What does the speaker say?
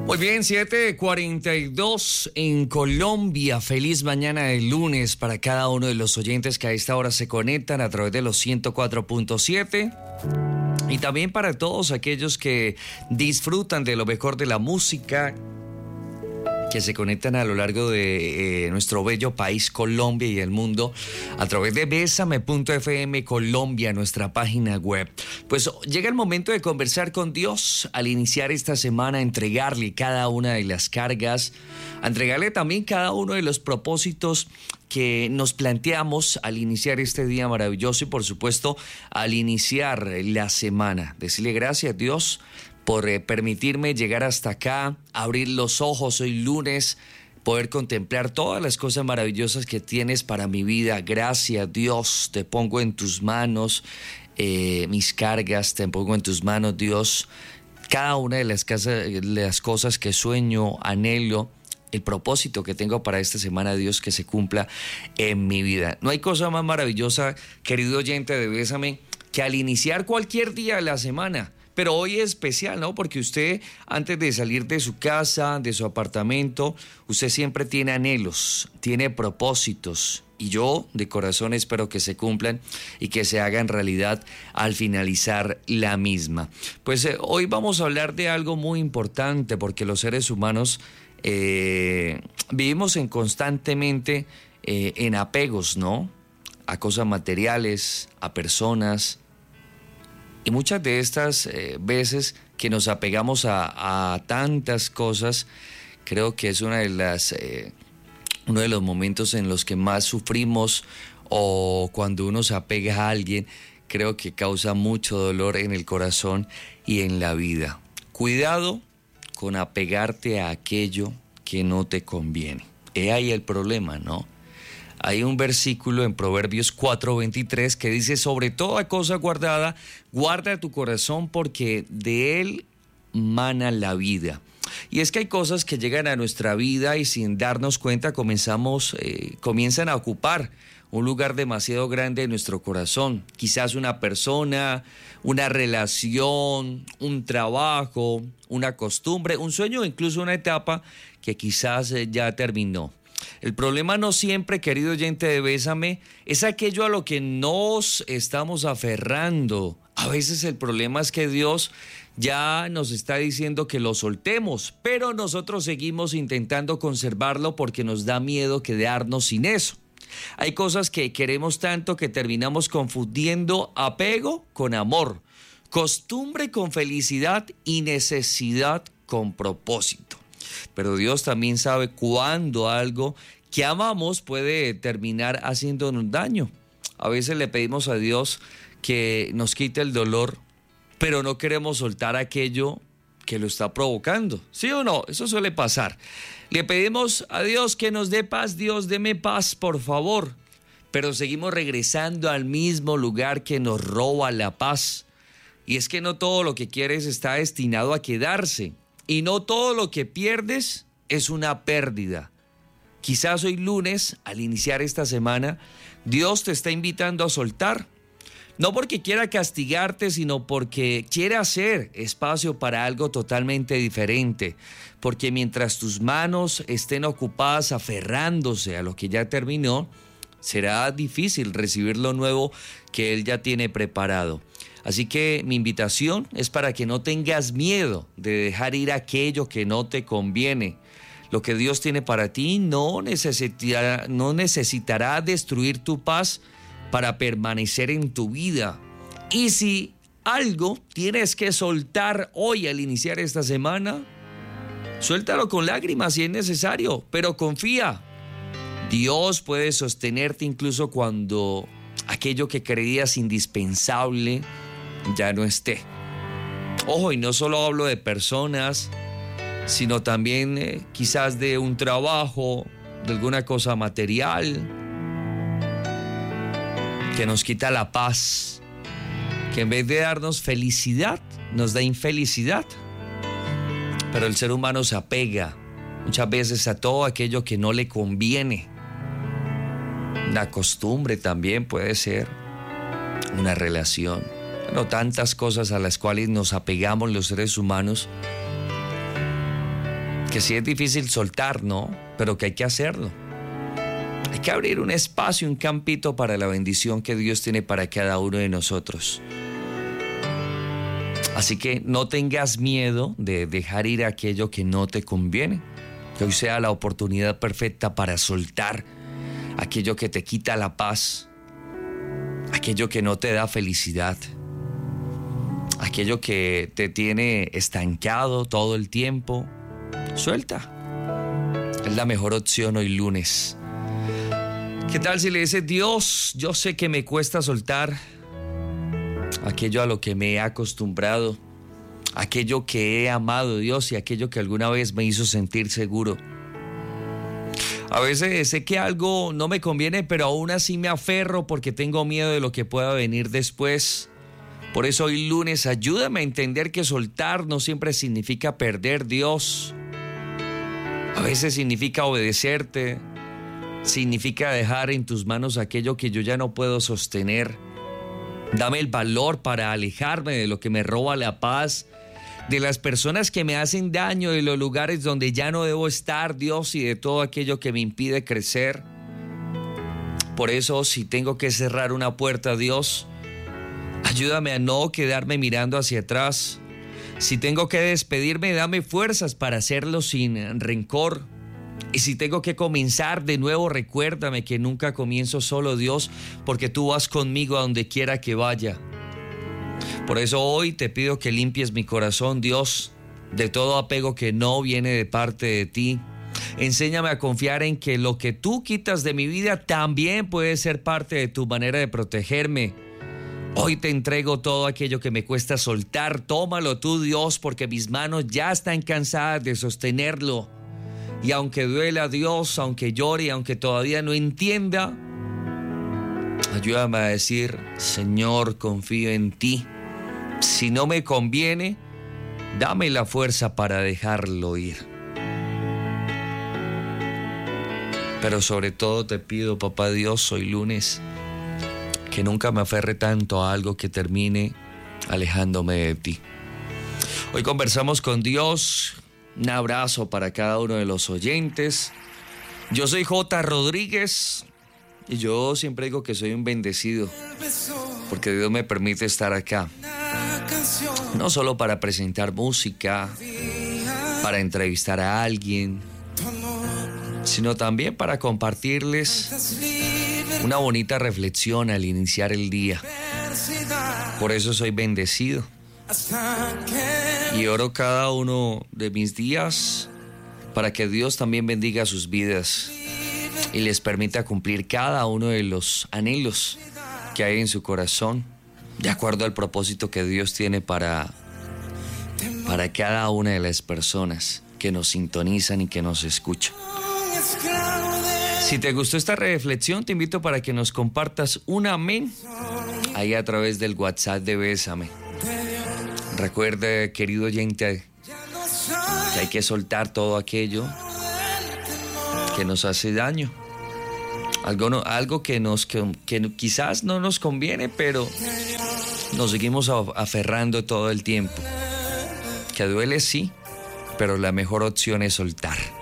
Muy bien, 7:42 en Colombia. Feliz mañana de lunes para cada uno de los oyentes que a esta hora se conectan a través de los 104.7. Y también para todos aquellos que disfrutan de lo mejor de la música, que se conectan a lo largo de nuestro bello país Colombia y el mundo a través de Bésame.fm Colombia, nuestra página web. Pues llega el momento de conversar con Dios al iniciar esta semana, entregarle cada una de las cargas, a entregarle también cada uno de los propósitos que nos planteamos al iniciar este día maravilloso y por supuesto al iniciar la semana. Decirle gracias a Dios por permitirme llegar hasta acá, abrir los ojos hoy lunes, poder contemplar todas las cosas maravillosas que tienes para mi vida. Gracias Dios, te pongo en tus manos mis cargas, te pongo en tus manos Dios, cada una de las cosas que sueño, anhelo, el propósito que tengo para esta semana, Dios, que se cumpla en mi vida. No hay cosa más maravillosa, querido oyente de Bésame, que al iniciar cualquier día de la semana. Pero hoy es especial, ¿no? Porque usted, antes de salir de su casa, de su apartamento, usted siempre tiene anhelos, tiene propósitos. Y yo, de corazón, espero que se cumplan y que se hagan realidad al finalizar la misma. Pues hoy vamos a hablar de algo muy importante, porque los seres humanos vivimos constantemente en apegos, ¿no? A cosas materiales, a personas. Y muchas de estas veces que nos apegamos a tantas cosas, creo que es uno de los momentos en los que más sufrimos, o cuando uno se apega a alguien, creo que causa mucho dolor en el corazón y en la vida. Cuidado con apegarte a aquello que no te conviene. He ahí el problema, ¿no? Hay un versículo en Proverbios 4:23 que dice: sobre toda cosa guardada, guarda tu corazón, porque de él mana la vida. Y es que hay cosas que llegan a nuestra vida y sin darnos cuenta comienzan a ocupar un lugar demasiado grande en nuestro corazón. Quizás una persona, una relación, un trabajo, una costumbre, un sueño o incluso una etapa que quizás ya terminó. El problema no siempre, querido oyente de Bésame, es aquello a lo que nos estamos aferrando. A veces el problema es que Dios ya nos está diciendo que lo soltemos, pero nosotros seguimos intentando conservarlo porque nos da miedo quedarnos sin eso. Hay cosas que queremos tanto que terminamos confundiendo apego con amor, costumbre con felicidad y necesidad con propósito. Pero Dios también sabe cuándo algo que amamos puede terminar haciéndonos daño. A veces le pedimos a Dios que nos quite el dolor, pero no queremos soltar aquello que lo está provocando. ¿Sí o no? Eso suele pasar. Le pedimos a Dios que nos dé paz. Dios, deme paz, por favor. Pero seguimos regresando al mismo lugar que nos roba la paz. Y es que no todo lo que quieres está destinado a quedarse. Y no todo lo que pierdes es una pérdida. Quizás hoy lunes, al iniciar esta semana, Dios te está invitando a soltar. No porque quiera castigarte, sino porque quiere hacer espacio para algo totalmente diferente. Porque mientras tus manos estén ocupadas aferrándose a lo que ya terminó, será difícil recibir lo nuevo que Él ya tiene preparado. Así que mi invitación es para que no tengas miedo de dejar ir aquello que no te conviene. Lo que Dios tiene para ti no necesitará destruir tu paz para permanecer en tu vida. Y si algo tienes que soltar hoy al iniciar esta semana, suéltalo con lágrimas si es necesario, pero confía. Dios puede sostenerte incluso cuando aquello que creías indispensable ya no esté. Ojo, y no solo hablo de personas, sino también quizás de un trabajo, de alguna cosa material que nos quita la paz, que en vez de darnos felicidad, nos da infelicidad. Pero el ser humano se apega muchas veces a todo aquello que no le conviene. Una costumbre también puede ser, una relación. Bueno, tantas cosas a las cuales nos apegamos los seres humanos. Que sí es difícil soltar, ¿no? Pero que hay que hacerlo. Hay que abrir un espacio, un campito para la bendición que Dios tiene para cada uno de nosotros. Así que no tengas miedo de dejar ir aquello que no te conviene. Que hoy sea la oportunidad perfecta para soltar aquello que te quita la paz, aquello que no te da felicidad, aquello que te tiene estancado todo el tiempo. Suelta. Es la mejor opción hoy lunes. ¿Qué tal si le dices: Dios, yo sé que me cuesta soltar aquello a lo que me he acostumbrado, aquello que he amado, Dios, y aquello que alguna vez me hizo sentir seguro? A veces sé que algo no me conviene, pero aún así me aferro porque tengo miedo de lo que pueda venir después. Por eso hoy lunes ayúdame a entender que soltar no siempre significa perder, Dios. A veces significa obedecerte, significa dejar en tus manos aquello que yo ya no puedo sostener. Dame el valor para alejarme de lo que me roba la paz, de las personas que me hacen daño, de los lugares donde ya no debo estar, Dios, y de todo aquello que me impide crecer. Por eso, si tengo que cerrar una puerta, Dios, ayúdame a no quedarme mirando hacia atrás. Si tengo que despedirme, dame fuerzas para hacerlo sin rencor. Y si tengo que comenzar de nuevo, recuérdame que nunca comienzo solo, Dios, porque tú vas conmigo a donde quiera que vaya. Por eso hoy te pido que limpies mi corazón, Dios, de todo apego que no viene de parte de ti. Enséñame a confiar en que lo que tú quitas de mi vida también puede ser parte de tu manera de protegerme. Hoy te entrego todo aquello que me cuesta soltar. Tómalo tú, Dios, porque mis manos ya están cansadas de sostenerlo. Y aunque duela, Dios, aunque llore, aunque todavía no entienda, ayúdame a decir: Señor, confío en ti. Si no me conviene, dame la fuerza para dejarlo ir. Pero sobre todo te pido, Papá Dios, hoy lunes, que nunca me aferre tanto a algo que termine alejándome de ti. Hoy conversamos con Dios. Un abrazo para cada uno de los oyentes. Yo soy J. Rodríguez y yo siempre digo que soy un bendecido porque Dios me permite estar acá. No solo para presentar música, para entrevistar a alguien, sino también para compartirles una bonita reflexión al iniciar el día. Por eso soy bendecido. Y oro cada uno de mis días para que Dios también bendiga sus vidas y les permita cumplir cada uno de los anhelos que hay en su corazón, de acuerdo al propósito que Dios tiene para cada una de las personas que nos sintonizan y que nos escuchan. Si te gustó esta reflexión, te invito para que nos compartas un amén ahí a través del WhatsApp de Bésame. Recuerda, querido oyente, que hay que soltar todo aquello que nos hace daño. Algo que quizás no nos conviene, pero nos seguimos aferrando todo el tiempo. Que duele, sí, pero la mejor opción es soltar.